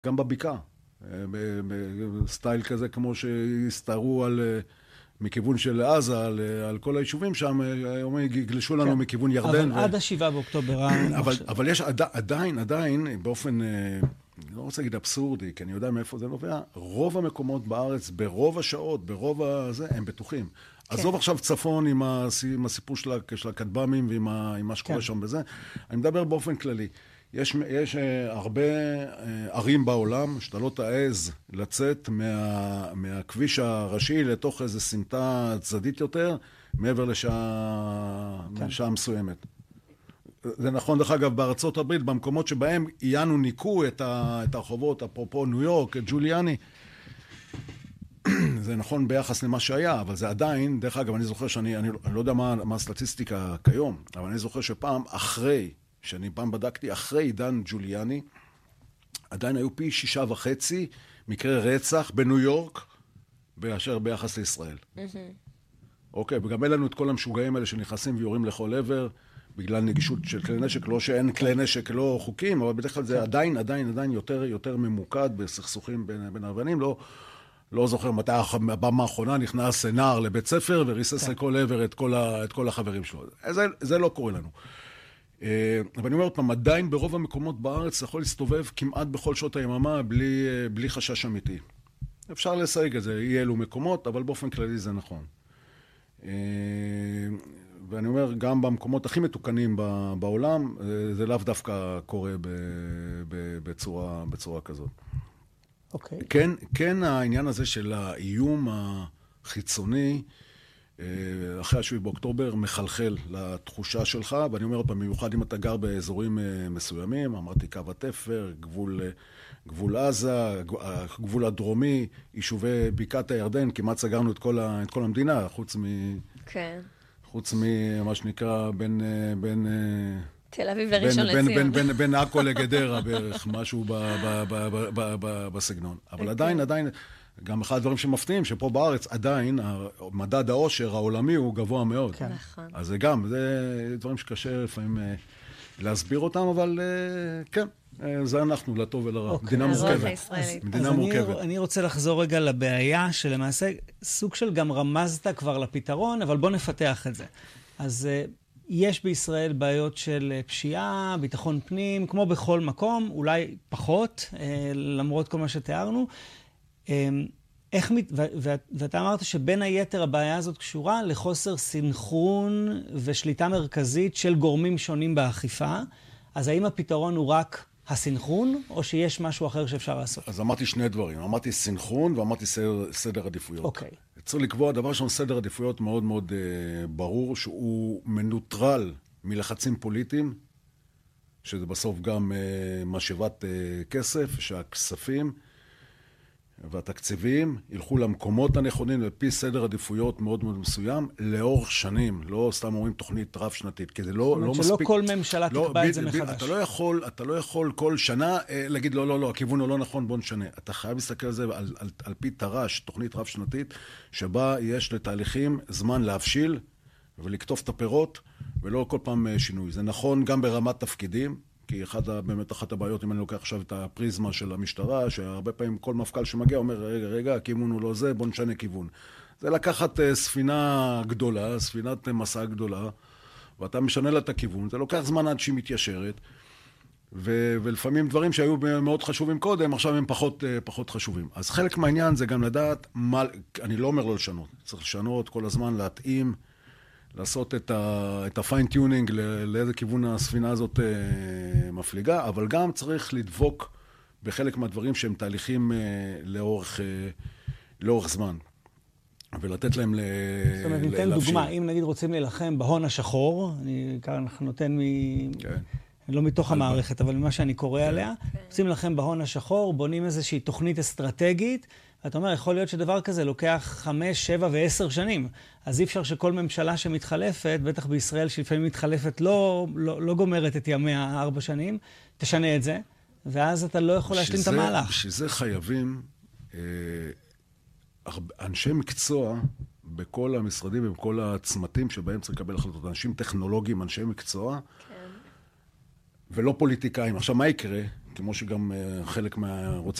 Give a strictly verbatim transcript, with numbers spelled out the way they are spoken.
גם בבקעה. בסטייל כזה כמו שהסתערו על, מכיוון של עזה, על, על כל היישובים שם, היום יגלשו לנו כן. מכיוון ירדן. אבל ו... עד השבעה באוקטובר. אבל, אבל יש עדיין, עדיין, באופן, אני לא רוצה להגיד אבסורדי, כי אני יודע מאיפה זה נובע, רוב המקומות בארץ, ברוב השעות, ברוב הזה, הם בטוחים. כן. עזוב עכשיו צפון עם, הס... עם הסיפור של, של הכטב"מים ועם ה... מה שקורה כן. שם בזה. אני מדבר באופן כללי. יש, יש uh, הרבה uh, ערים בעולם שאתה לא תעז לצאת מה, מהכביש הראשי לתוך איזו סמטה צדדית יותר, מעבר לשעה, כן. לשעה מסוימת. זה נכון, דרך אגב, בארצות הברית, במקומות שבהם עיינו ניקו את, ה, את הרחובות, אפרופו ניו יורק, את ג'וליאני, זה נכון ביחס למה שהיה, אבל זה עדיין, דרך אגב, אני זוכר שאני, אני, אני לא יודע מה, מה הסטטיסטיקה כיום, אבל אני זוכר שפעם אחרי, שאני פעם בדקתי, אחרי עידן ג'וליאני, עדיין היו פי שישה וחצי מקרי רצח בניו יורק, באשר ביחס לישראל. אוקיי, וגם אין לנו את כל המשוגעים האלה שנכנסים ויורים לכל עבר, בגלל נגישות של כלי נשק, לא שאין כלי נשק לא חוקיים, אבל בדרך כלל זה עדיין, עדיין, עדיין יותר, יותר ממוקד בסכסוכים בין, בין הרבנים, לא, לא זוכר מתי הבמה האחרונה נכנס נער לבית ספר וריסס לכל עבר את כל, ה, את כל החברים שלו. זה, זה לא קורה לנו. אבל אני אומר פעם, עדיין ברוב המקומות בארץ יכול להסתובב כמעט בכל שעות היממה בלי, בלי חשש אמיתי. אפשר לסייג את זה, אי אלו מקומות, אבל באופן כללי זה נכון. ואני אומר, גם במקומות הכי מתוקנים בעולם, זה לאו דווקא קורה בצורה, בצורה כזאת. אוקיי. כן, כן העניין הזה של האיום החיצוני, אחרי השביעי באוקטובר, מחלחל לתחושה שלך, ואני אומר עוד פעם, במיוחד אם אתה גר באזורים מסוימים, אמרתי קו התפר, גבול, גבול עזה, גבול הדרומי, יישובי בקעת הירדן, כמעט סגרנו את כל, ה, את כל המדינה, חוץ מ... כן. חוץ ממה שנקרא בין... בין תל אביב לראשון לציון. בין, בין, בין עכו לגדרה בערך, משהו ב, ב, ב, ב, ב, ב, בסגנון. אבל עדיין, עדיין... גם אחד הדברים שמפתיעים, שפה בארץ עדיין, מדד העושר העולמי הוא גבוה מאוד. כן. נכון. אז זה גם, זה דברים שקשה לפעמים להסביר אותם, אבל כן, זה אנחנו, לטוב ולרע. אוקיי. מדינה מורכבת. מדינה אז מורכבת. אני, אני רוצה לחזור רגע לבעיה, שלמעשה סוג של גם רמזת כבר לפתרון, אבל בוא נפתח את זה. אז יש בישראל בעיות של פשיעה, ביטחון פנים, כמו בכל מקום, אולי פחות, למרות כל מה שתיארנו. איך, ואתה אמרת שבין היתר הבעיה הזאת קשורה לחוסר סינכרון ושליטה מרכזית של גורמים שונים באכיפה. אז האם הפתרון הוא רק הסינכרון, או שיש משהו אחר שאפשר לעשות? אז אמרתי שני דברים. אמרתי סינכרון ואמרתי סדר, סדר עדיפויות. אוקיי. צריך לקבוע דבר שם סדר עדיפויות מאוד מאוד uh, ברור, שהוא מנוטרל מלחצים פוליטיים, שזה בסוף גם uh, משאבת uh, כסף, שהכספים והתקציבים ילכו למקומות הנכונים לפי סדר עדיפויות מאוד מאוד מסוים, לאורך שנים, לא סתם אומרים תוכנית רב שנתית, כי זה לא, לא מספיק. שלא כל ממשלה לא, תקבע ב, את זה ב, מחדש. אתה לא יכול, אתה לא יכול כל שנה אה, להגיד לא, לא, לא, הכיוון הוא לא נכון, בוא נשנה. אתה חייב להסתכל על זה על, על, על פי תר"ש, תוכנית רב שנתית, שבה יש לתהליכים זמן להבשיל ולקטוף את הפירות, ולא כל פעם שינוי. זה נכון גם ברמת תפקידים, כי אחד, באמת אחת הבעיות, אם אני לוקח עכשיו את הפריזמה של המשטרה, שהרבה פעמים כל מפכ"ל שמגיע אומר, רגע, רגע, הכיוון הוא לא זה, בוא נשנה כיוון. זה לקחת ספינה גדולה, ספינת מסע גדולה, ואתה משנה לה את הכיוון, זה לוקח זמן עד שהיא מתיישרת, ו- ולפעמים דברים שהיו מאוד חשובים קודם, עכשיו הם פחות, פחות חשובים. אז חלק מהעניין זה גם לדעת, מה, אני לא אומר לא לשנות, צריך לשנות כל הזמן, להתאים, לעשות את ה- את הפיין-טיונינג לאיזה כיוון הספינה הזאת אה, מפליגה, אבל גם צריך לדבוק בחלק מהדברים שהם תהליכים אה, לאורך, אה, לאורך זמן, ולתת להם ל... זאת אומרת, ניתן דוגמה, אם נגיד רוצים להילחם בהון השחור, אני כאן נותן מ... כן. לא מתוך המערכת, אבל ממה שאני קורא עליה, רוצים להילחם בהון השחור, בונים איזושהי תוכנית אסטרטגית, ואתה אומר, יכול להיות שדבר כזה לוקח חמש, שבע ועשר שנים. אז אי אפשר שכל ממשלה שמתחלפת, בטח בישראל שלפעמים מתחלפת, לא, לא, לא גומרת את ימיה ארבע שנים, תשנה את זה, ואז אתה לא יכול להשלים את המהלך. בשביל זה חייבים אה, אנשי מקצוע בכל המשרדים ובכל הצמתים שבהם צריך לקבל החלטות. אנשים טכנולוגיים, אנשי מקצוע, כן. ולא פוליטיקאים. עכשיו, מה יקרה? כמו שגם חלק מהרוצחים